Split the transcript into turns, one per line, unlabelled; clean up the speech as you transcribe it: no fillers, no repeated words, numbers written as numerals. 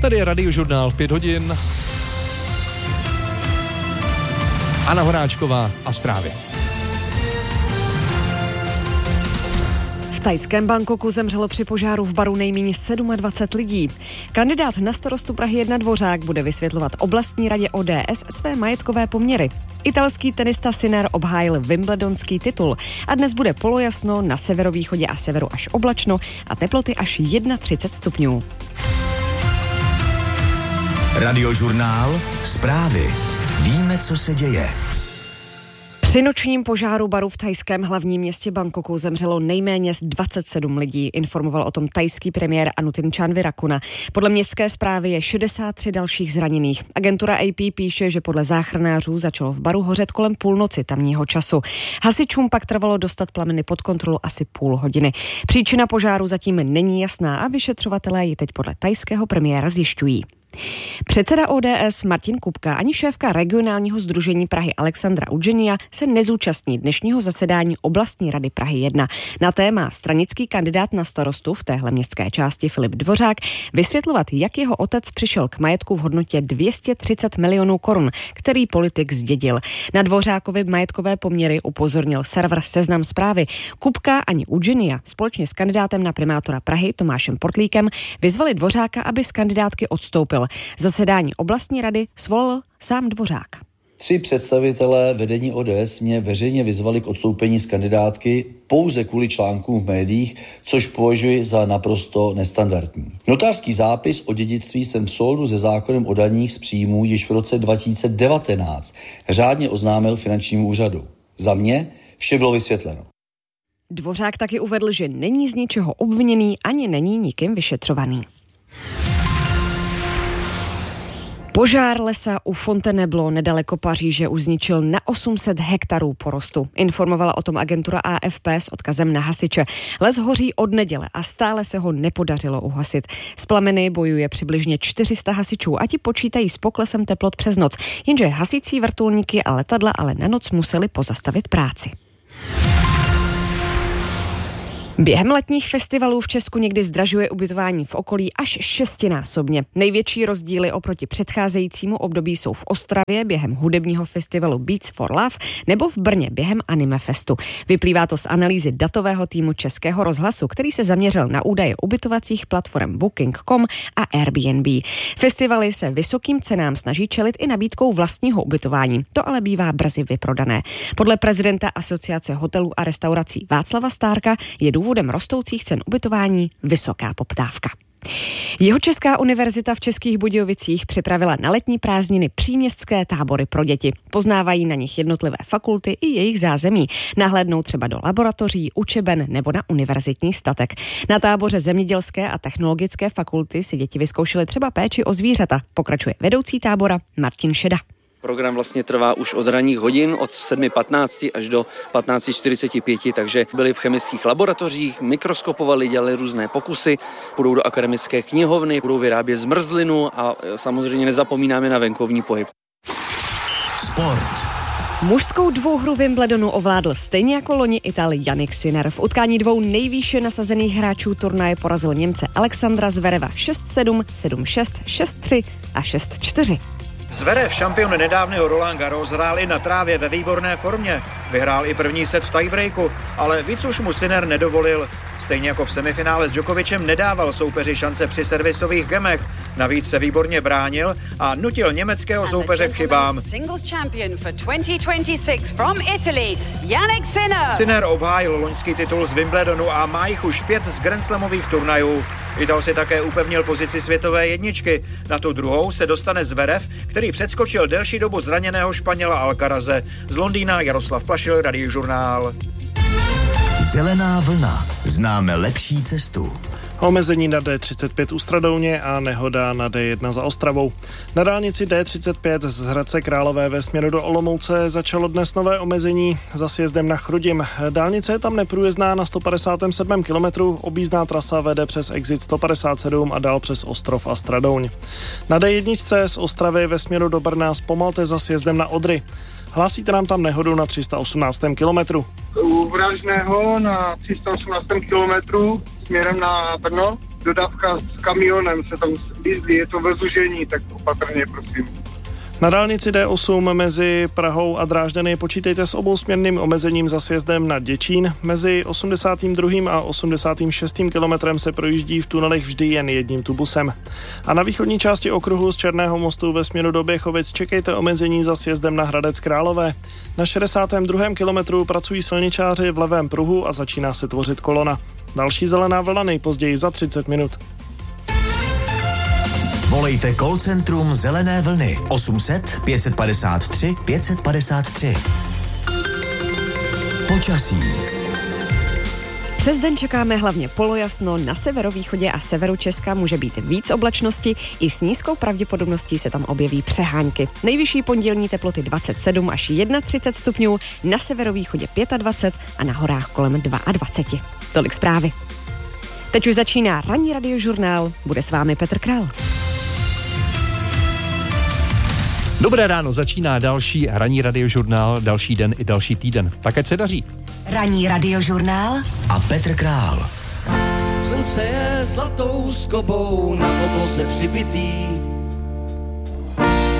Tady je Radiožurnál v 5 hodin. Anna Horáčková a zprávy.
V thajském Bangkoku zemřelo při požáru v baru nejméně 27 lidí. Kandidát na starostu Prahy 1 Dvořák bude vysvětlovat oblastní radě ODS své majetkové poměry. Italský tenista Sinner obhájil wimbledonský titul a dnes bude polojasno, na severovýchodě a severu až oblačno a teploty až 31 stupňů.
Radiožurnál, zprávy. Víme, co se děje.
Při nočním požáru baru v thajském hlavním městě Bangkoku zemřelo nejméně 27 lidí, informoval o tom thajský premiér Anutin Chanvirakuna. Podle městské zprávy je 63 dalších zraněných. Agentura AP píše, že podle záchranářů začalo v baru hořet kolem půlnoci tamního času. Hasičům pak trvalo dostat plameny pod kontrolu asi půl hodiny. Příčina požáru zatím není jasná a vyšetřovatelé ji teď podle thajského premiéra zjišťují. Předseda ODS Martin Kupka ani šéfka regionálního sdružení Prahy Alexandra Udženia se nezúčastní dnešního zasedání oblastní rady Prahy 1. Na téma stranický kandidát na starostu v téhle městské části Filip Dvořák vysvětlovat, jak jeho otec přišel k majetku v hodnotě 230 milionů korun, který politik zdědil. Na Dvořákovy majetkové poměry upozornil server Seznam Zprávy. Kupka ani Udženia společně s kandidátem na primátora Prahy Tomášem Portlíkem vyzvali Dvořáka, aby z kandidátky odstoupil. Zasedání oblastní rady svolal sám Dvořák.
3 představitelé vedení ODS mě veřejně vyzvali k odstoupení z kandidátky pouze kvůli článkům v médiích, což považuji za naprosto nestandardní. Notářský zápis o dědictví jsem v souladu se zákonem o daních z příjmů již v roce 2019 řádně oznámil finančnímu úřadu. Za mě vše bylo vysvětleno.
Dvořák taky uvedl, že není z ničeho obviněný ani není nikým vyšetřovaný. Požár lesa u Fontainebleau nedaleko Paříže už zničil na 800 hektarů porostu. Informovala o tom agentura AFP s odkazem na hasiče. Les hoří od neděle a stále se ho nepodařilo uhasit. S plameny bojuje přibližně 400 hasičů a ti počítají s poklesem teplot přes noc. Jenže hasicí vrtulníky a letadla ale na noc museli pozastavit práci. Během letních festivalů v Česku někdy zdražuje ubytování v okolí až 6násobně. Největší rozdíly oproti předcházejícímu období jsou v Ostravě během hudebního festivalu Beats for Love nebo v Brně během Anime Festu. Vyplývá to z analýzy datového týmu Českého rozhlasu, který se zaměřil na údaje ubytovacích platform Booking.com a Airbnb. Festivaly se vysokým cenám snaží čelit i nabídkou vlastního ubytování. To ale bývá brzy vyprodané. Podle prezidenta Asociace hotelů a restaurací Václava Stárka je důvodem rostoucích cen ubytování vysoká poptávka. Jihočeská univerzita v Českých Budějovicích připravila na letní prázdniny příměstské tábory pro děti. Poznávají na nich jednotlivé fakulty i jejich zázemí. Nahlédnou třeba do laboratoří, učeben nebo na univerzitní statek. Na táboře zemědělské a technologické fakulty si děti vyzkoušely třeba péči o zvířata. Pokračuje vedoucí tábora Martin Šeda.
Program vlastně trvá už od ranních hodin, od 7:15 až do 15:45, takže byli v chemických laboratořích, mikroskopovali, dělali různé pokusy, půjdou do akademické knihovny, budou vyrábět zmrzlinu a samozřejmě nezapomínáme na venkovní pohyb.
Sport.
Mužskou dvouhru Wimbledonu ovládl stejně jako loni Ital Jannik Sinner. V utkání 2 nejvýše nasazených hráčů turnaje porazil Němce Alexandra Zvereva 6-7, 7-6, 6-3 a 6-4.
Zverev, šampion nedávného Roland Garros, hrál i na trávě ve výborné formě. Vyhrál i první set v tiebreaku, ale víc už mu Sinner nedovolil. Stejně jako v semifinále s Djokovicem nedával soupeři šance při servisových gemech. Navíc se výborně bránil a nutil německého soupeře k chybám. Sinner obhájil loňský titul z Wimbledonu a má jich už 5 z grandslamových turnajů. Ital si také upevnil pozici světové jedničky. Na tu druhou se dostane Zverev, který předskočil delší dobu zraněného Španěla Alcaraze. Z Londýna Jaroslav Plašil, Radiožurnál.
Zelená vlna. Známe lepší cestu.
Omezení na D35 u Stradouně a nehoda na D1 za Ostravou. Na dálnici D35 z Hradce Králové ve směru do Olomouce začalo dnes nové omezení za sjezdem na Chrudim. Dálnice je tam neprůjezdná na 157. kilometru, objízdná trasa vede přes exit 157 a dál přes Ostrov a Stradouň. Na D1 z Ostravy ve směru do Brna zpomalte za sjezdem na Odry. Hlásíte nám tam nehodu na 318. kilometru.
U Vražného na 318. kilometru směrem na Brno dodávka s kamionem se tam jízdí, je to ve zúžení, tak opatrně, prosím.
Na dálnici D8 mezi Prahou a Drážďany počítejte s obousměrným omezením za sjezdem na Děčín. Mezi 82. a 86. kilometrem se projíždí v tunelech vždy jen jedním tubusem. A na východní části okruhu z Černého mostu ve směru do Běchovic čekejte omezení za sjezdem na Hradec Králové. Na 62. kilometru pracují silničáři v levém pruhu a začíná se tvořit kolona. Další zelená vlna nejpozději za 30 minut.
Volejte call centrum Zelené vlny 800 553 553. Počasí.
Přes den čekáme hlavně polojasno, na severovýchodě a severu Česka může být víc oblačnosti, i s nízkou pravděpodobností se tam objeví přehánky. Nejvyšší pondělní teploty 27 až 31 stupňů, na severovýchodě 25 a na horách kolem 22. Tolik zprávy. Teď už začíná ranní radiožurnál, bude s vámi Petr Král.
Dobré ráno, začíná další ranní radiožurnál, další den i další týden. Tak ať se daří.
Ranní radiožurnál
A Petr Král.
Slunce je zlatou skobou na obloze přibitý,